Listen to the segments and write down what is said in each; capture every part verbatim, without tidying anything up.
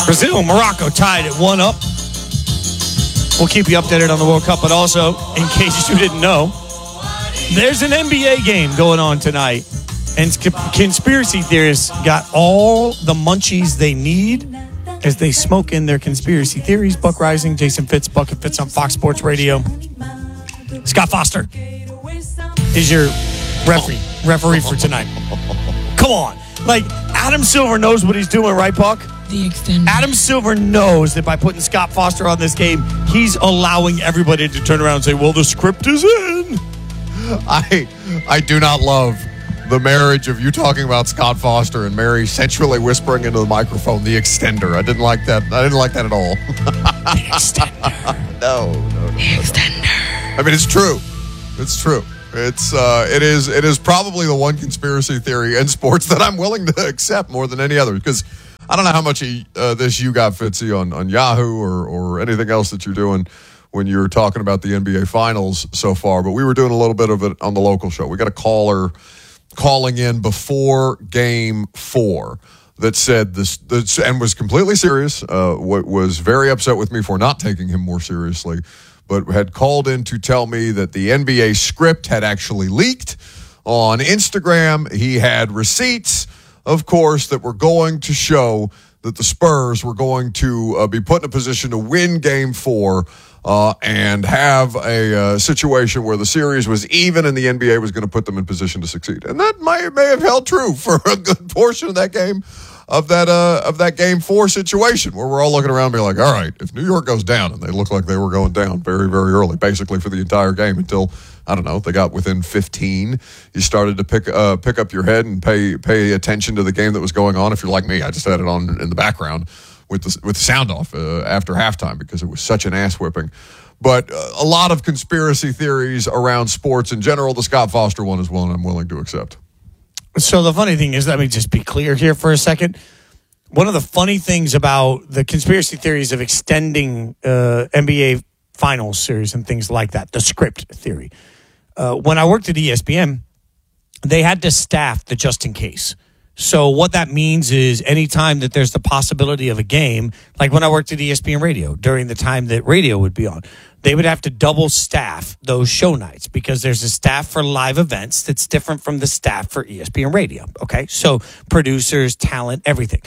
Brazil, Morocco tied at one up. We'll keep you updated on the World Cup, but also, in case you didn't know, there's an N B A game going on tonight. And conspiracy theorists got all the munchies they need as they smoke in their conspiracy theories. Buck Rising, Jason Fitz, Buck and Fitz on Fox Sports Radio. Scott Foster is your referee, referee for tonight. Come on. Like, Adam Silver knows what he's doing, right, Buck? The extender. Adam Silver knows that by putting Scott Foster on this game, he's allowing everybody to turn around and say, well, the script is in. I I do not love the marriage of you talking about Scott Foster and Mary sensually whispering into the microphone, the extender. I didn't like that. I didn't like that at all. The extender. no, no, no. The extender. I mean, it's true. It's true. It's uh, it is it is probably the one conspiracy theory in sports that I'm willing to accept more than any other, because I don't know how much uh, this you got, Fitzy, on, on Yahoo or or anything else that you're doing when you're talking about the N B A Finals so far, but we were doing a little bit of it on the local show. We got a caller calling in before game four that said this, this and was completely serious, uh, was very upset with me for not taking him more seriously, but had called in to tell me that the N B A script had actually leaked on Instagram. He had receipts, of course, that were going to show that the Spurs were going to uh, be put in a position to win game four uh, and have a uh, situation where the series was even and the N B A was going to put them in position to succeed. And that may, may have held true for a good portion of that game, of that uh, of that game four situation, where we're all looking around and being like, all right, if New York goes down, and they look like they were going down very, very early, basically for the entire game until, I don't know, they got within fifteen. You started to pick uh, pick up your head and pay pay attention to the game that was going on. If you're like me, I just had it on in the background with the with the sound off uh, after halftime because it was such an ass whipping. But uh, a lot of conspiracy theories around sports in general. The Scott Foster one is one I'm willing to accept. So the funny thing is, let me just be clear here for a second. One of the funny things about the conspiracy theories of extending uh, N B A Finals series and things like that, the script theory. Uh, when I worked at E S P N, they had to staff the just in case. So what that means is anytime that there's the possibility of a game, like when I worked at E S P N Radio, during the time that radio would be on, they would have to double staff those show nights because there's a staff for live events that's different from the staff for E S P N Radio. Okay. So producers, talent, everything.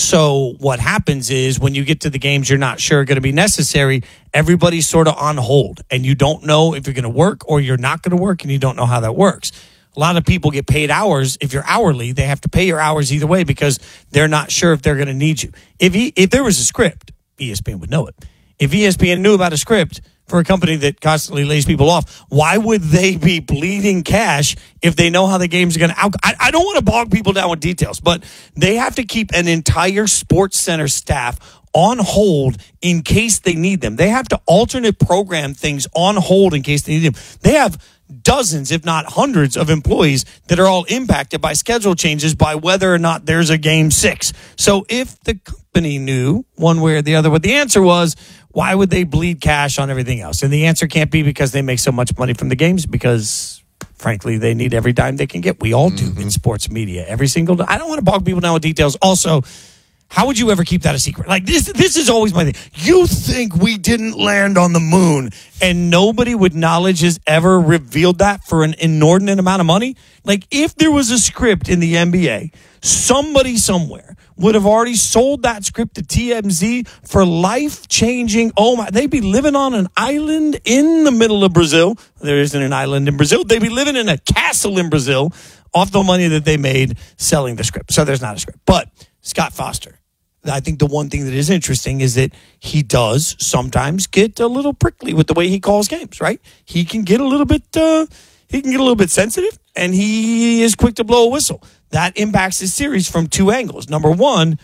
So what happens is when you get to the games you're not sure are going to be necessary, everybody's sort of on hold and you don't know if you're going to work or you're not going to work and you don't know how that works. A lot of people get paid hours. If you're hourly, they have to pay your hours either way because they're not sure if they're going to need you. If he, if there was a script, E S P N would know it. If E S P N knew about a script for a company that constantly lays people off, why would they be bleeding cash if they know how the games are going to out? I, I don't want to bog people down with details, but they have to keep an entire Sports Center staff on hold in case they need them. They have to alternate program things on hold in case they need them. They have dozens, if not hundreds, of employees that are all impacted by schedule changes by whether or not there's a game six. So if the company knew one way or the other what the answer was, why would they bleed cash on everything else? And the answer can't be because they make so much money from the games, because frankly, they need every dime they can get. We all do mm-hmm. in sports media. Every single day. I don't want to bog people down with details. Also, how would you ever keep that a secret? Like this, this is always my thing. You think we didn't land on the moon and nobody with knowledge has ever revealed that for an inordinate amount of money? Like if there was a script in the N B A, somebody somewhere would have already sold that script to T M Z for life-changing. Oh my, they'd be living on an island in the middle of Brazil. There isn't an island in Brazil. They'd be living in a castle in Brazil off the money that they made selling the script. So there's not a script. But Scott Foster, I think the one thing that is interesting is that he does sometimes get a little prickly with the way he calls games, right? He can get a little bit, uh, he can get a little bit sensitive, and he is quick to blow a whistle. That impacts his series from two angles. Number one,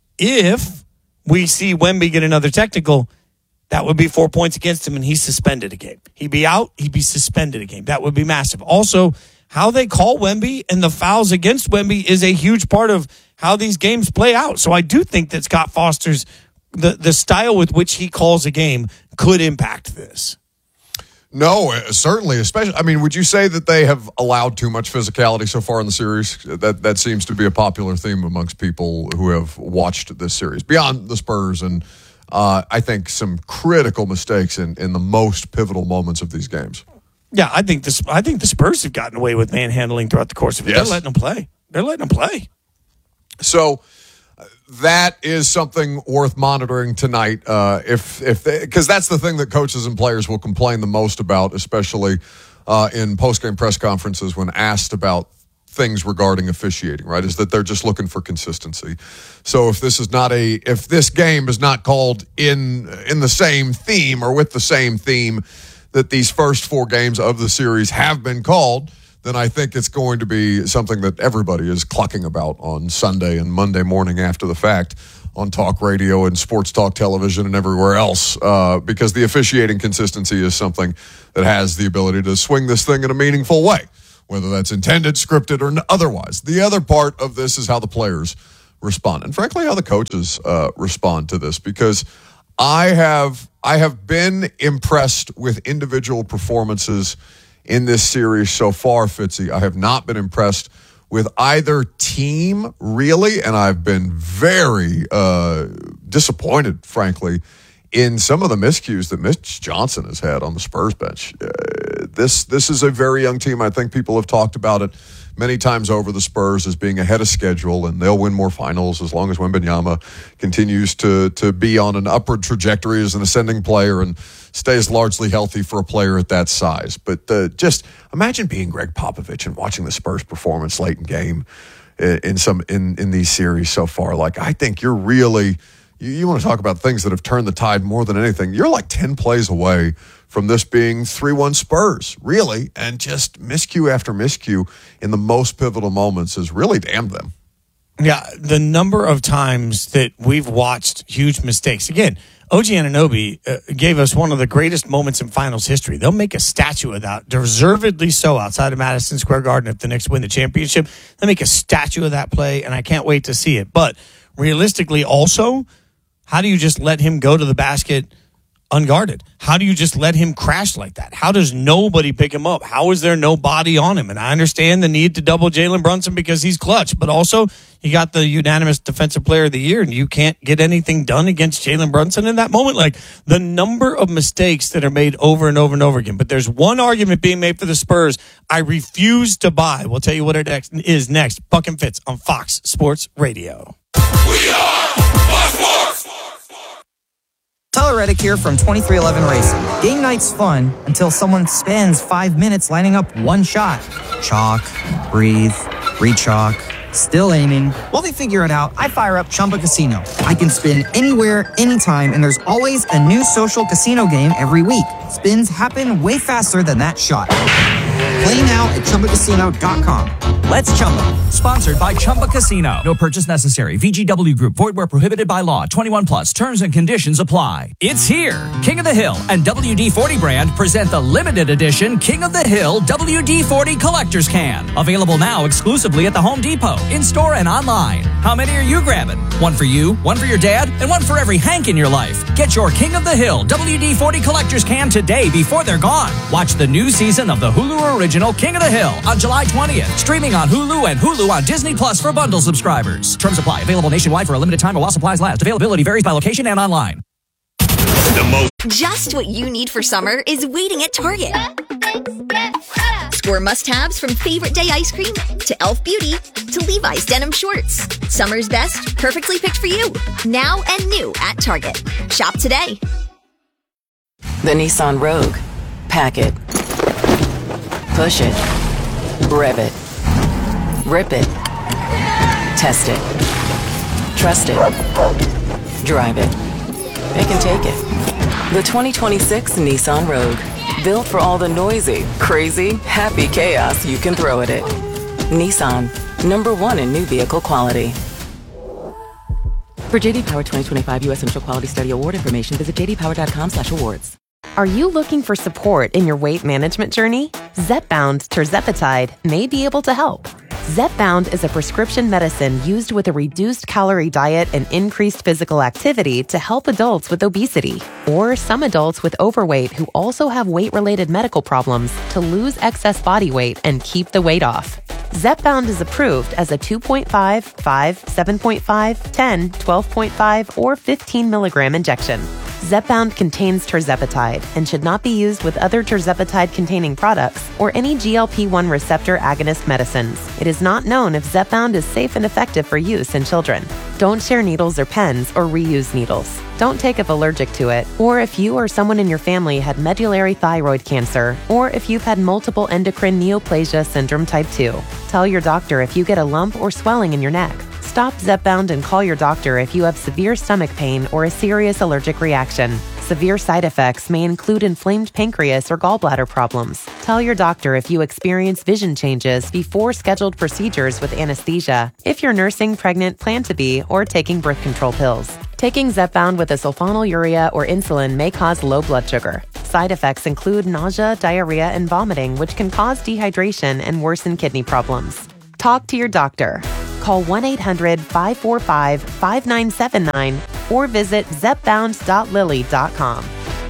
if we see Wemby get another technical, that would be four points against him, and he's suspended a game. He'd be out, he'd be suspended a game. That would be massive. Also, how they call Wemby and the fouls against Wemby is a huge part of how these games play out. So I do think that Scott Foster's, the, the style with which he calls a game could impact this. No, certainly, especially. I mean, would you say that they have allowed too much physicality so far in the series? That that seems to be a popular theme amongst people who have watched this series. Beyond the Spurs and uh, I think some critical mistakes in, in the most pivotal moments of these games. Yeah, I think this. I think the Spurs have gotten away with manhandling throughout the course of it. Yes. They're letting them play. They're letting them play. So that is something worth monitoring tonight. Uh, if if because that's the thing that coaches and players will complain the most about, especially uh, in post-game press conferences when asked about things regarding officiating, right, is that they're just looking for consistency. So if this is not a, if this game is not called in in the same theme or with the same theme that these first four games of the series have been called, then I think it's going to be something that everybody is clucking about on Sunday and Monday morning after the fact on talk radio and sports talk television and everywhere else, uh, because the officiating consistency is something that has the ability to swing this thing in a meaningful way, whether that's intended, scripted, or otherwise. The other part of this is how the players respond, and frankly, how the coaches uh, respond to this, because I have I have been impressed with individual performances in this series so far, Fitzy. I have not been impressed with either team, really, and I've been very uh, disappointed, frankly, in some of the miscues that Mitch Johnson has had on the Spurs bench. Uh, this this is a very young team. I think people have talked about it many times over, the Spurs as being ahead of schedule, and they'll win more finals as long as Wembanyama continues to to be on an upward trajectory as an ascending player and stays largely healthy for a player at that size. But uh, just imagine being Greg Popovich and watching the Spurs performance late in game in, in some in, in these series so far. Like, I think you're really, you, you want to talk about things that have turned the tide more than anything. You're like ten plays away from this being three one Spurs, really, and just miscue after miscue in the most pivotal moments has really damned them. Yeah, the number of times that we've watched huge mistakes. Again, O G Anunoby uh, gave us one of the greatest moments in finals history. They'll make a statue of that, deservedly so, outside of Madison Square Garden if the Knicks win the championship. They'll make a statue of that play, and I can't wait to see it. But realistically also, how do you just let him go to the basket unguarded? How do you just let him crash like that? How does nobody pick him up? How is there no body on him? And I understand the need to double Jalen Brunson because he's clutch, but also you got the unanimous defensive player of the year and you can't get anything done against Jalen Brunson in that moment. Like, the number of mistakes that are made over and over and over again. But there's one argument being made for the Spurs I refuse to buy. We'll tell you what it is next. Buck and Fitz on Fox Sports Radio. We are Fox Sports! Tyler Reddick here from twenty-three eleven Racing. Game night's fun until someone spends five minutes lining up one shot. Chalk, breathe, re-chalk, still aiming. While they figure it out, I fire up Chumba Casino. I can spin anywhere, anytime, and there's always a new social casino game every week. Spins happen way faster than that shot. Play now at Chumba Casino dot com. Let's Chumba. Sponsored by Chumba Casino. No purchase necessary. V G W Group. Void where prohibited by law. twenty-one plus. Terms and conditions apply. It's here. King of the Hill and W D forty brand present the limited edition King of the Hill W D forty Collector's Can. Available now exclusively at the Home Depot, in-store and online. How many are you grabbing? One for you, one for your dad, and one for every Hank in your life. Get your King of the Hill W D forty Collector's Can today before they're gone. Watch the new season of the Hulu original King of the Hill on July twentieth. Streaming on Hulu and Hulu on Disney Plus for bundle subscribers. Terms apply. Available nationwide for a limited time while supplies last. Availability varies by location and online. The most. Just what you need for summer is waiting at Target. Score must-haves from favorite day ice cream to e l f Beauty to Levi's denim shorts. Summer's best, perfectly picked for you. Now and new at Target. Shop today. The Nissan Rogue. Pack it. Push it. Rev it. Rip it. Test it. Trust it. Drive it. It can take it. The twenty twenty-six Nissan Rogue. Built for all the noisy, crazy, happy chaos you can throw at it. Nissan. Number one in new vehicle quality. For J D Power twenty twenty-five U S Initial Quality Study Award information, visit j d power dot com slash awards. Are you looking for support in your weight management journey? Zepbound tirzepatide may be able to help. Zepbound is a prescription medicine used with a reduced calorie diet and increased physical activity to help adults with obesity, or some adults with overweight who also have weight-related medical problems to lose excess body weight and keep the weight off. Zepbound is approved as a two point five, five, seven point five, ten, twelve point five, or fifteen milligram injection. Zepbound contains tirzepatide and should not be used with other tirzepatide-containing products or any G L P one receptor agonist medicines. It is not known if Zepbound is safe and effective for use in children. Don't share needles or pens or reuse needles. Don't take if allergic to it, or if you or someone in your family had medullary thyroid cancer, or if you've had multiple endocrine neoplasia syndrome type two. Tell your doctor if you get a lump or swelling in your neck. Stop Zepbound and call your doctor if you have severe stomach pain or a serious allergic reaction. Severe side effects may include inflamed pancreas or gallbladder problems. Tell your doctor if you experience vision changes before scheduled procedures with anesthesia, if you're nursing, pregnant, plan to be, or taking birth control pills. Taking Zepbound with a sulfonylurea or insulin may cause low blood sugar. Side effects include nausea, diarrhea, and vomiting, which can cause dehydration and worsen kidney problems. Talk to your doctor. Call one eight hundred, five four five, five nine seven nine or visit zepbound dot lilly dot com.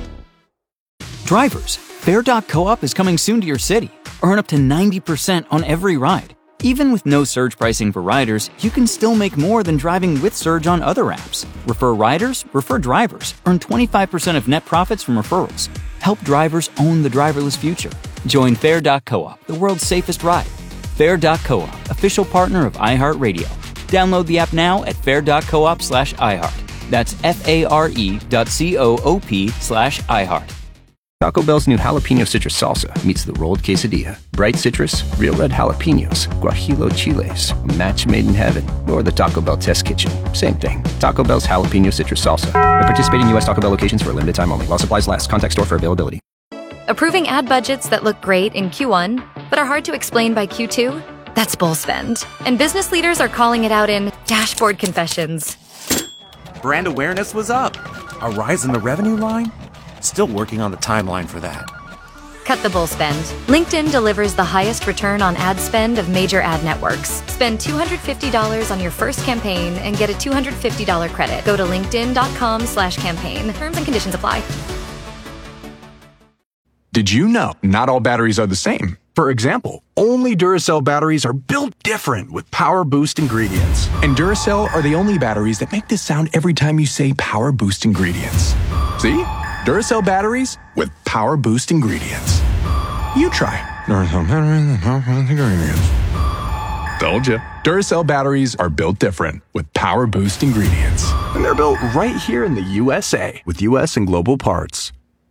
Drivers, Fair dot coop is coming soon to your city. Earn up to ninety percent on every ride. Even with no surge pricing for riders, you can still make more than driving with Surge on other apps. Refer riders, refer drivers. Earn twenty-five percent of net profits from referrals. Help drivers own the driverless future. Join Fair dot coop, the world's safest ride. Fair dot coop, official partner of iHeartRadio. Download the app now at fair dot coop slash iHeart. That's F-A-R-E dot C-O-O-P slash iHeart. Taco Bell's new jalapeno citrus salsa meets the rolled quesadilla. Bright citrus, real red jalapenos, guajillo chiles, a match made in heaven, or the Taco Bell test kitchen. Same thing. Taco Bell's jalapeno citrus salsa. At participating U S Taco Bell locations for a limited time only. While supplies last. Contact store for availability. Approving ad budgets that look great in Q one, but are hard to explain by Q two? That's bull spend. And business leaders are calling it out in dashboard confessions. Brand awareness was up. A rise in the revenue line? Still working on the timeline for that. Cut the bull spend. LinkedIn delivers the highest return on ad spend of major ad networks. Spend two hundred fifty dollars on your first campaign and get a two hundred fifty dollars credit. Go to linkedin.com slash campaign. Terms and conditions apply. Did you know not all batteries are the same? For example, only Duracell batteries are built different with Power Boost ingredients. And Duracell are the only batteries that make this sound every time you say Power Boost ingredients. See? Duracell batteries with Power Boost ingredients. You try. Duracell batteries with Power Boost ingredients. Told you. Duracell batteries are built different with Power Boost ingredients. And they're built right here in the U S A with U S and global parts.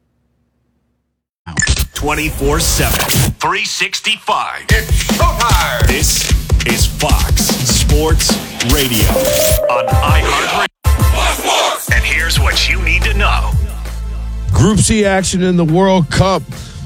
twenty-four seven, three sixty-five. It's showtime. This is Fox Sports Radio on iHeartRadio. And here's what you need to know. Group C action in the World Cup.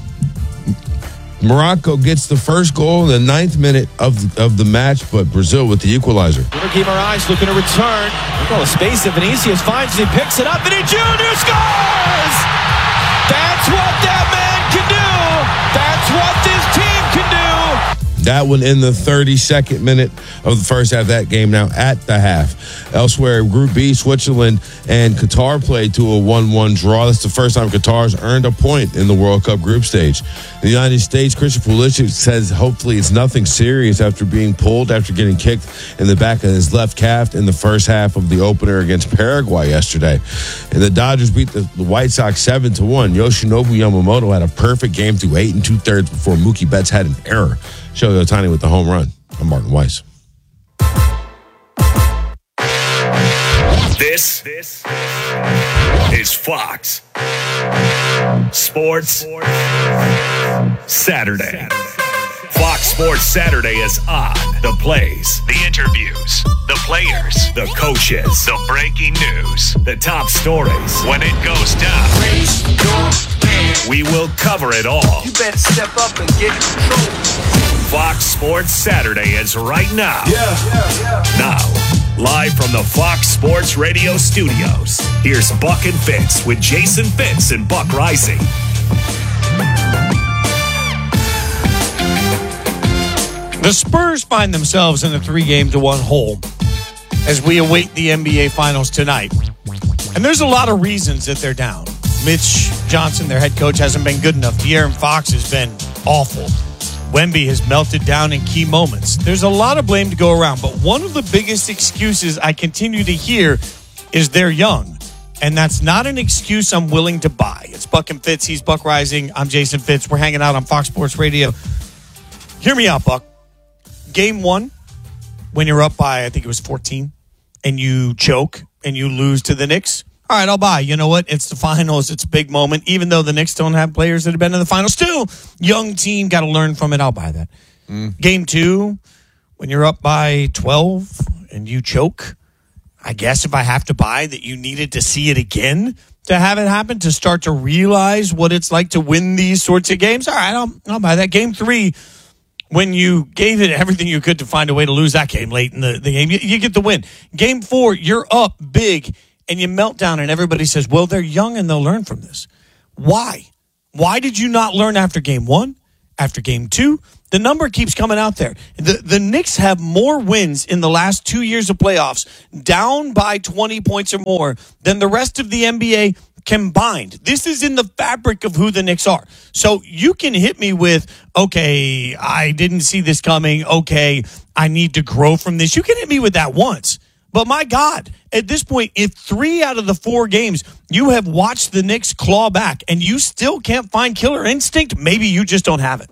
Morocco gets the first goal in the ninth minute of the, of the match, but Brazil with the equalizer. Guimarães looking to return. Look all the space that Vinicius finds. He picks it up, and he Junior scores! That's what that man can do! That's what this team can do! That one in the thirty-second minute of the first half of that game, now at the half. Elsewhere, Group B, Switzerland and Qatar played to a one one draw. That's the first time Qatar's earned a point in the World Cup group stage. In the United States, Christian Pulisic says hopefully it's nothing serious after being pulled after getting kicked in the back of his left calf in the first half of the opener against Paraguay yesterday. And the Dodgers beat the, the White Sox seven to one. Yoshinobu Yamamoto had a perfect game through eight and two-thirds before Mookie Betts had an error. Shohei Ohtani with the home run. I'm Martin Weiss. This, this is Fox Sports Saturday. Fox Sports Saturday is on. The plays, the interviews, the players, the coaches, the breaking news, the top stories. When it goes down, we will cover it all. You better step up and get in control. Fox Sports Saturday is right now. Yeah, yeah, yeah. Now, live from the Fox Sports Radio studios, here's Buck and Fitz with Jason Fitz and Buck Rising. The Spurs find themselves in a three-game to one hole as we await the N B A Finals tonight. And there's a lot of reasons that they're down. Mitch Johnson, their head coach, hasn't been good enough. De'Aaron Fox has been awful. Wemby has melted down in key moments. There's a lot of blame to go around, but one of the biggest excuses I continue to hear is they're young. And that's not an excuse I'm willing to buy. It's Buck and Fitz. He's Buck Rising. I'm Jason Fitz. We're hanging out on Fox Sports Radio. Hear me out, Buck. Game one, when you're up by, I think it was fourteen, and you choke and you lose to the Knicks. All right, I'll buy. You know what? It's the finals. It's a big moment. Even though the Knicks don't have players that have been in the finals, still, young team, got to learn from it. I'll buy that. Mm. Game two, when you're up by twelve and you choke, I guess if I have to buy that you needed to see it again to have it happen, to start to realize what it's like to win these sorts of games. All right, I'll, I'll buy that. Game three, when you gave it everything you could to find a way to lose that game late in the, the game, you, you get the win. Game four, you're up big and you melt down and everybody says, well, they're young and they'll learn from this. Why? Why did you not learn after game one, after game two? The number keeps coming out there. The, the Knicks have more wins in the last two years of playoffs, down by twenty points or more, than the rest of the N B A combined. This is in the fabric of who the Knicks are. So you can hit me with, okay, I didn't see this coming. Okay, I need to grow from this. You can hit me with that once. But my God, at this point, if three out of the four games you have watched the Knicks claw back and you still can't find killer instinct, maybe you just don't have it.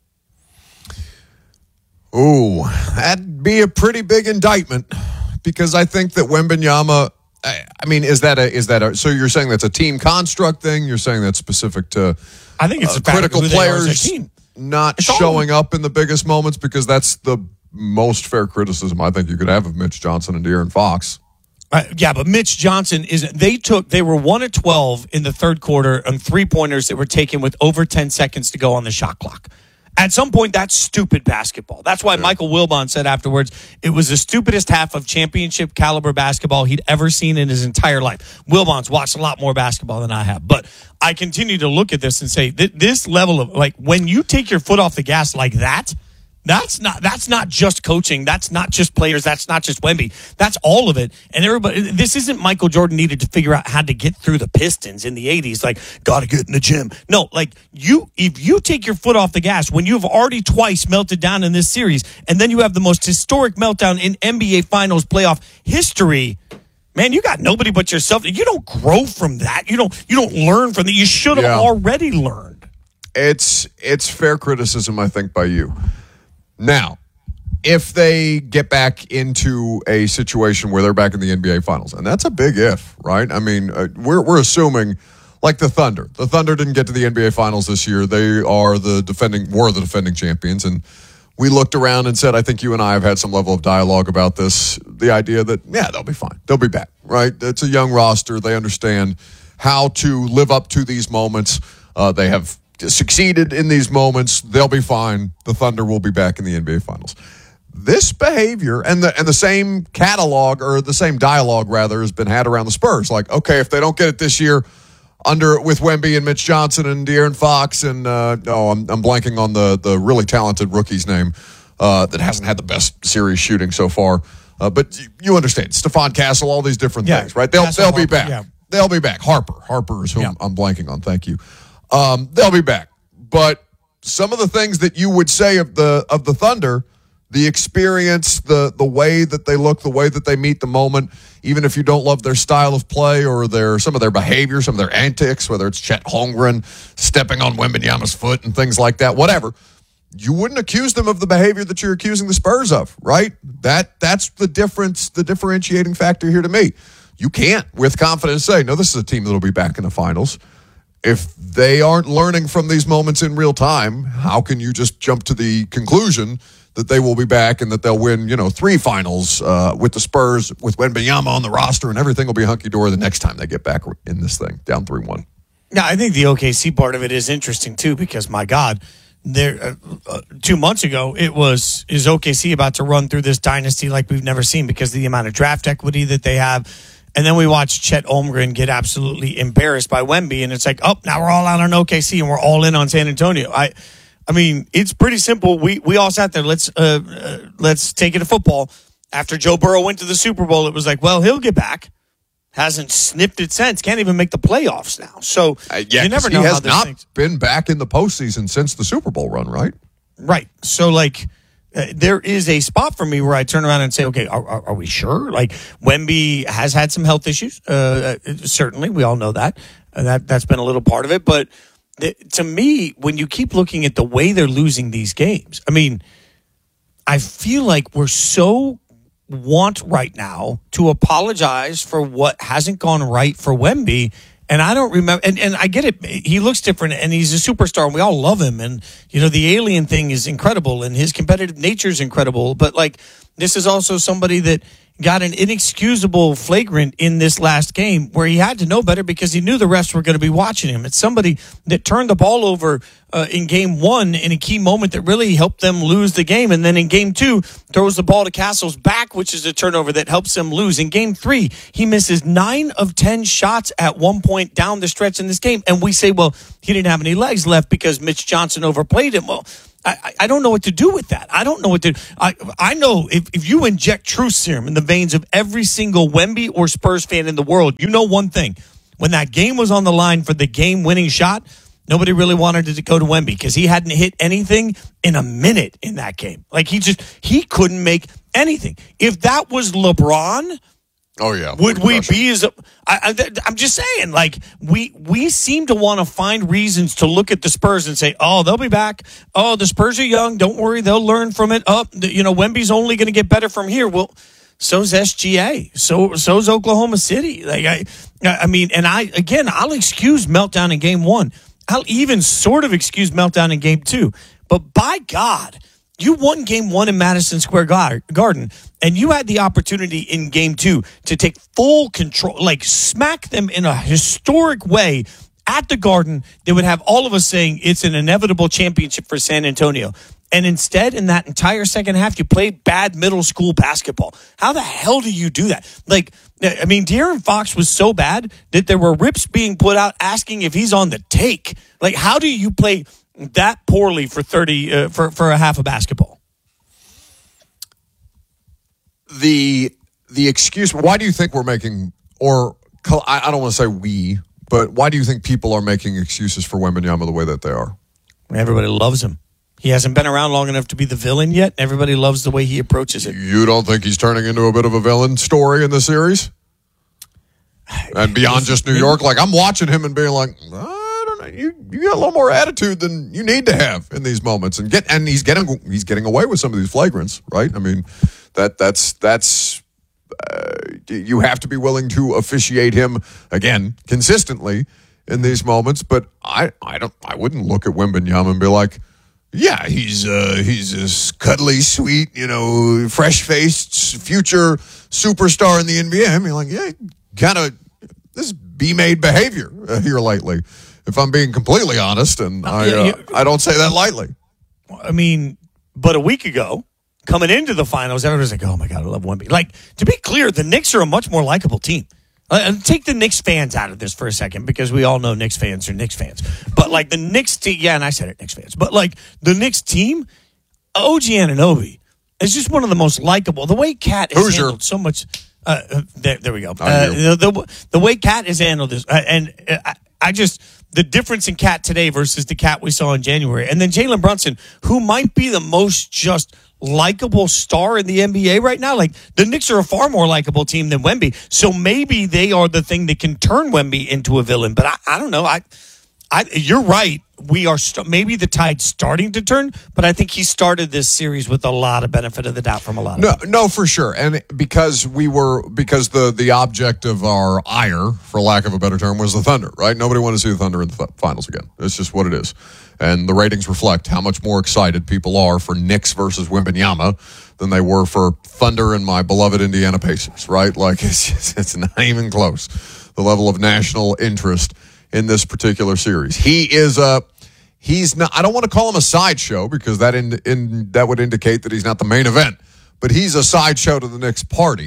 Ooh, that'd be a pretty big indictment because I think that Wembanyama, I, I mean, is that a, is that a, so you're saying that's a team construct thing? You're saying that's specific to I think it's uh, a critical players team. not it's showing up in the biggest moments because that's the most fair criticism I think you could have of Mitch Johnson and De'Aaron Fox. Uh, yeah, but Mitch Johnson isn't. They took. They were one of twelve in the third quarter on three pointers that were taken with over ten seconds to go on the shot clock. At some point, that's stupid basketball. That's why yeah. Michael Wilbon said afterwards, it was the stupidest half of championship caliber basketball he'd ever seen in his entire life. Wilbon's watched a lot more basketball than I have. But I continue to look at this and say, th- this level of, like, when you take your foot off the gas like that, That's not that's not just coaching. That's not just players. That's not just Wemby. That's all of it. And everybody, this isn't Michael Jordan needed to figure out how to get through the Pistons in the eighties. Like, got to get in the gym. No, like you, if you take your foot off the gas when you've already twice melted down in this series, and then you have the most historic meltdown in N B A Finals playoff history. Man, you got nobody but yourself. You don't grow from that. You don't. You don't learn from that. You should have yeah. already learned. It's it's fair criticism, I think, by you. Now, if they get back into a situation where they're back in the N B A Finals, and that's a big if, right? I mean, uh, we're we're assuming, like the Thunder. The Thunder didn't get to the N B A Finals this year. They are the defending, were the defending champions, and we looked around and said, I think you and I have had some level of dialogue about this. The idea that, yeah, they'll be fine. They'll be back, right? It's a young roster. They understand how to live up to these moments. Uh, they have succeeded in these moments. They'll be fine. The Thunder will be back in the N B A Finals. This behavior and the and the same catalog or the same dialogue rather has been had around the Spurs. Like, okay, if they don't get it this year under with Wemby and Mitch Johnson and De'Aaron Fox and uh, no, I'm I'm blanking on the the really talented rookie's name uh, that hasn't had the best series shooting so far. Uh, but you understand, Stephon Castle, all these different yeah, things, right? They'll Castle, they'll be Harper, back. Yeah. They'll be back. Harper, Harper is who yeah. I'm blanking on. Thank you. Um, they'll be back. But some of the things that you would say of the of the Thunder, the experience, the the way that they look, the way that they meet the moment, even if you don't love their style of play or their some of their behavior, some of their antics, whether it's Chet Holmgren stepping on Wembanyama's foot and things like that, whatever, you wouldn't accuse them of the behavior that you're accusing the Spurs of, right? That that's the difference, the differentiating factor here to me. You can't, with confidence, say, no, this is a team that'll be back in the finals. If they aren't learning from these moments in real time, how can you just jump to the conclusion that they will be back and that they'll win, you know, three finals uh, with the Spurs, with Wembanyama on the roster, and everything will be hunky-dory the next time they get back in this thing, down three one. Yeah, I think the O K C part of it is interesting, too, because, my God, there uh, uh, two months ago, it was, is O K C about to run through this dynasty like we've never seen because of the amount of draft equity that they have. And then we watched Chet Holmgren get absolutely embarrassed by Wemby, and it's like, oh, now we're all out on O K C and we're all in on San Antonio. I I mean, it's pretty simple. We we all sat there. Let's uh, uh, let's take it to football. After Joe Burrow went to the Super Bowl, it was like, well, he'll get back. Hasn't sniffed it since. Can't even make the playoffs now. So uh, yeah, you never he know has how this not thing's- been back in the postseason since the Super Bowl run, right? Right. So, like, uh, there is a spot for me where I turn around and say, okay, are, are, are we sure? Like, Wemby has had some health issues. Uh, uh, certainly, we all know that. Uh, that that's been a little part of it. But th- to me, when you keep looking at the way they're losing these games, I mean, I feel like we're so want right now to apologize for what hasn't gone right for Wemby. And I don't remember, and, and I get it. He looks different, and he's a superstar, and we all love him. And, you know, the alien thing is incredible, and his competitive nature is incredible. But, like, this is also somebody that got an inexcusable flagrant in this last game where he had to know better because he knew the refs were going to be watching him. It's somebody that turned the ball over uh, in game one in a key moment that really helped them lose the game. And then in game two, throws the ball to Castle's back, which is a turnover that helps them lose. In game three, he misses nine of ten shots at one point down the stretch in this game. And we say, well, he didn't have any legs left because Mitch Johnson overplayed him. Well, I, I don't know what to do with that. I don't know what to I I know if, if you inject truth serum in the veins of every single Wemby or Spurs fan in the world, you know one thing. When that game was on the line for the game-winning shot, nobody really wanted it to go to Wemby because he hadn't hit anything in a minute in that game. Like, he just, he couldn't make anything. If that was LeBron... Oh, yeah. Would we be as... I, I, I'm just saying, like, we we seem to want to find reasons to look at the Spurs and say, oh, they'll be back. Oh, the Spurs are young. Don't worry. They'll learn from it. Oh, you know, Wemby's only going to get better from here. Well, so's S G A. So so's Oklahoma City. Like, I, I mean, and I, again, I'll excuse meltdown in game one. I'll even sort of excuse meltdown in game two. But by God... You won game one in Madison Square Garden, and you had the opportunity in game two to take full control, like smack them in a historic way at the Garden that would have all of us saying it's an inevitable championship for San Antonio. And instead, in that entire second half, you played bad middle school basketball. How the hell do you do that? Like, I mean, De'Aaron Fox was so bad that there were rips being put out asking if he's on the take. Like, how do you play that poorly for thirty uh, for for a half of basketball? The the excuse. Why do you think we're making, or I don't want to say we, but why do you think people are making excuses for Wembanyama the way that they are? Everybody loves him. He hasn't been around long enough to be the villain yet. Everybody loves the way he approaches it. You don't think he's turning into a bit of a villain story in the series? And beyond just New York, like, I'm watching him and being like, I don't know, you you got a little more attitude than you need to have in these moments, and get and he's getting he's getting away with some of these flagrants, right? I mean, that that's that's uh, you have to be willing to officiate him again consistently in these moments. But I I don't I wouldn't look at Wembanyama and be like, yeah, he's uh, he's this cuddly, sweet, you know, fresh-faced future superstar in the N B A. I mean, like, yeah, kind of this be-made behavior uh, here lately, if I'm being completely honest, and I uh, I don't say that lightly. I mean, but a week ago, coming into the finals, everybody's like, oh, my God, I love Wemby. Like, to be clear, the Knicks are a much more likable team. Uh, take the Knicks fans out of this for a second, because we all know Knicks fans are Knicks fans. But, like, the Knicks team, yeah, and I said it, Knicks fans. But, like, the Knicks team, O G Anunoby is just one of the most likable. The way Cat has Who's handled your- so much. Uh, there, there we go. Uh, the, the the way Cat has handled this, uh, and uh, I, I just the difference in Cat today versus the Cat we saw in January, and then Jalen Brunson, who might be the most just likable star in the N B A right now. Like, the Knicks are a far more likable team than Wemby, so maybe they are the thing that can turn Wemby into a villain. But I, I don't know. I, I, you're right. We are st- maybe the tide's starting to turn, but I think he started this series with a lot of benefit of the doubt from a lot of No, people. no, for sure, and because we were because the the object of our ire, for lack of a better term, was the Thunder. Right? Nobody wanted to see the Thunder in the th- finals again. It's just what it is, and the ratings reflect how much more excited people are for Knicks versus Wembanyama than they were for Thunder and my beloved Indiana Pacers. Right? Like, it's just, it's not even close. The level of national interest in this particular series. He is a he's not. I don't want to call him a sideshow, because that in, in that would indicate that he's not the main event. But he's a sideshow to the Knicks party.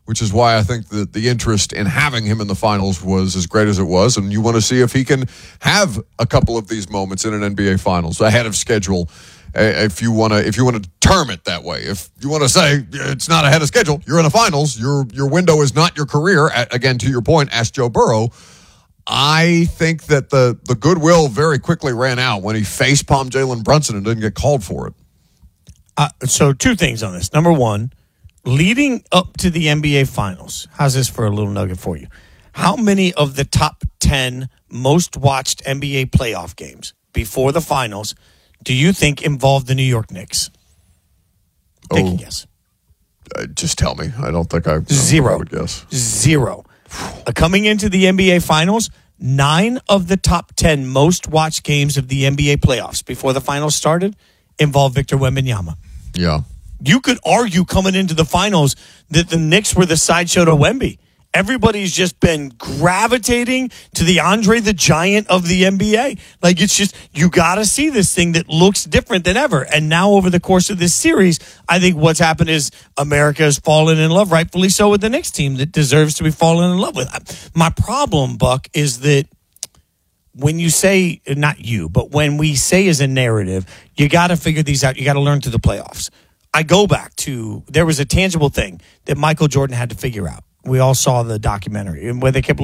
which is why I think that the interest in having him in the finals was as great as it was. And you want to see if he can have a couple of these moments in an N B A finals ahead of schedule. If you want to, if you want to term it that way, if you want to say it's not ahead of schedule, you're in the finals. Your your window is not your career. Again, to your point, ask Joe Burrow. I think that the the goodwill very quickly ran out when he facepalmed Jalen Brunson and didn't get called for it. Uh, so two things on this. Number one, leading up to the N B A Finals, how's this for a little nugget for you? How many of the top ten most watched N B A playoff games before the Finals do you think involved the New York Knicks? Take oh, a guess. Uh, just tell me. I don't think I, I Zero. I would guess. Zero. uh, coming into the N B A Finals, nine of the top ten most watched games of the N B A playoffs before the Finals started involved Victor Wembanyama. Yeah. You could argue coming into the Finals that the Knicks were the sideshow to Wemby. Everybody's just been gravitating to the Andre the Giant of the N B A. Like, it's just, you got to see this thing that looks different than ever. And now over the course of this series, I think what's happened is America has fallen in love, rightfully so, with the Knicks team that deserves to be fallen in love with. My problem, Buck, is that when you say, not you, but when we say as a narrative, you got to figure these out. You got to learn through the playoffs. I go back to, there was a tangible thing that Michael Jordan had to figure out. We all saw the documentary and where they kept